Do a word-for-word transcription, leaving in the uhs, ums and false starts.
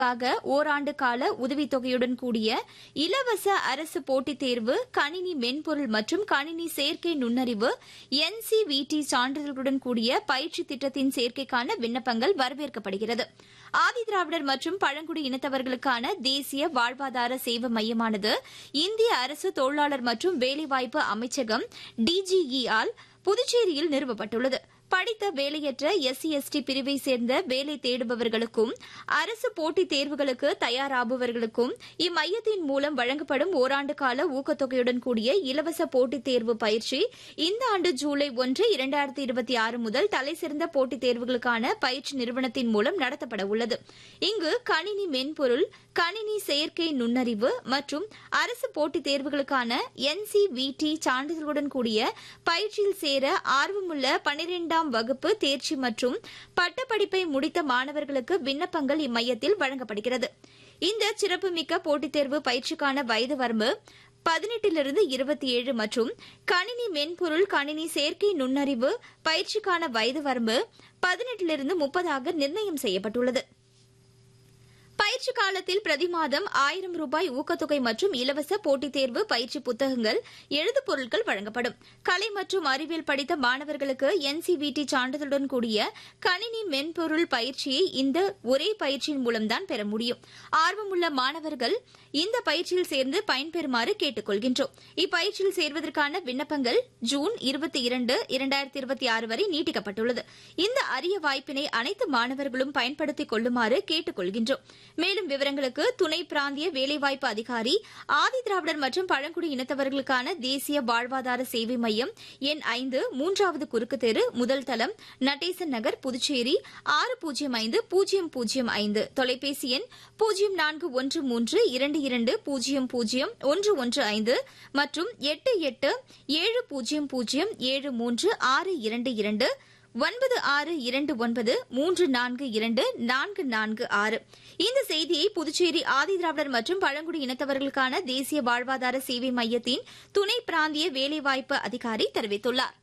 ஓராண்டு கால உதவித்தொகையுடன் கூடிய இலவச அரசு போட்டித் தேர்வு கணினி மென்பொருள் மற்றும் கணினி சேர்க்கை நுண்ணறிவு என்சிவிடி சான்றிதழ்களுடன் கூடிய பயிற்சி திட்டத்தின் சேர்க்கைக்கான விண்ணப்பங்கள் வரவேற்கப்படுகிறது. ஆதிதிராவிடர் மற்றும் பழங்குடி இனத்தவர்களுக்கான தேசிய வாழ்வாதார சேவை மையமானது இந்திய அரசு தொழிலாளர் மற்றும் வேலைவாய்ப்பு அமைச்சகம் டிஜிஇ ஆல் புதுச்சேரியில் நிறுவப்பட்டுள்ளது. படித்த வேலையற்ற எஸ்சி எஸ்டி பிரிவை சேர்ந்த வேலை தேடுபவர்களுக்கும் அரசு போட்டித் தேர்வுகளுக்கு தயாராபவர்களுக்கும் இம்மையத்தின் மூலம் வழங்கப்படும் ஓராண்டு கால ஊக்கத்தொகையுடன் கூடிய இலவச போட்டித் தேர்வு பயிற்சி இந்த ஆண்டு ஜூலை ஒன்று இரண்டாயிரத்தி இருபத்தி ஆறு முதல் தலைசிறந்த போட்டித் தேர்வுகளுக்கான பயிற்சி நிறுவனத்தின் மூலம் நடத்தப்பட உள்ளது. இங்கு கணினி மென்பொருள், கணினி செயற்கை நுண்ணறிவு மற்றும் அரசு போட்டித் தேர்வுகளுக்கான என்சிவிடி சான்றிதழ்களுடன் கூடிய பயிற்சியில் சேர ஆர்வமுள்ள பனிரெண்டாம் வகுப்பு தேர்ச்சி மற்றும் பட்டப்படிப்பை முடித்த மாணவர்களுக்கு விண்ணப்பங்கள் இம்மையத்தில் வழங்கப்படுகிறது. இந்த சிறப்புமிக்க போட்டித் தேர்வு பயிற்சிக்கான வயது வரம்பு பதினெட்டிலிருந்து இருபத்தி ஏழு மற்றும் கணினி மென்பொருள், கணினி செயற்கை நுண்ணறிவு பயிற்சிக்கான வயது வரம்பு பதினெட்டிலிருந்து முப்பதாக நிர்ணயம் செய்யப்பட்டுள்ளது. பயிற்சி காலத்தில் பிரதி மாதம் ஆயிரம் ரூபாய் ஊக்கத்தொகை மற்றும் இலவச போட்டித் தேர்வு பயிற்சி புத்தகங்கள், எழுது பொருட்கள் வழங்கப்படும். கலை மற்றும் அறிவியல் படித்த மாணவர்களுக்கு என்சிவிடி சான்றிதழுடன் கூடிய கணினி மென்பொருள் பயிற்சியை இந்த ஒரே பயிற்சியின் மூலம்தான் பெற முடியும். ஆர்வமுள்ள மாணவர்கள் இந்த பயிற்சியில் சேர்ந்து பயன்பெறுமாறு கேட்டுக் கொள்கின்றோம். இப்பயிற்சியில் சேர்வதற்கான விண்ணப்பங்கள் ஜூன் இருபத்தி இரண்டு இரண்டாயிரத்தி இருபத்தி ஆறு வரை நீட்டிக்கப்பட்டுள்ளது. இந்த அரிய வாய்ப்பினை அனைத்து மாணவர்களும் பயன்படுத்திக் கொள்ளுமாறு கேட்டுக் கொள்கின்றோம். மேலும் விவரங்களுக்கு துணை பிராந்திய வேலைவாய்ப்பு அதிகாரி, ஆதிதிராவிடர் மற்றும் பழங்குடி இனத்தவர்களுக்கான தேசிய வாழ்வாதார சேவை மையம், எண் ஐந்து, மூன்றாவது குறுக்கு தெரு, முதல் தளம், நடேசன் நகர், புதுச்சேரி ஆறு பூஜ்ஜியம் ஐந்து பூஜ்ஜியம் பூஜ்ஜியம் ஐந்து, தொலைபேசி எண் பூஜ்ஜியம் நான்கு ஒன்று மூன்று இரண்டு இரண்டு பூஜ்ஜியம் பூஜ்ஜியம் ஒன்று ஒன்று ஐந்து மற்றும் எட்டு எட்டு ஏழு பூஜ்ஜியம் பூஜ்ஜியம் ஏழு மூன்று ஆறு இரண்டு இரண்டு ஒன்பது ஆறு இரண்டு ஒன்பது மூன்று நான்கு இரண்டு நான்கு நான்கு ஆறு. இந்த செய்தியை புதுச்சேரி ஆதிதிராவிடர் மற்றும் பழங்குடி இனத்தவர்களுக்கான தேசிய வாழ்வாதார சேவை மையத்தின் துணை பிராந்திய வேலைவாய்ப்பு அதிகாரி தெரிவித்துள்ளார்.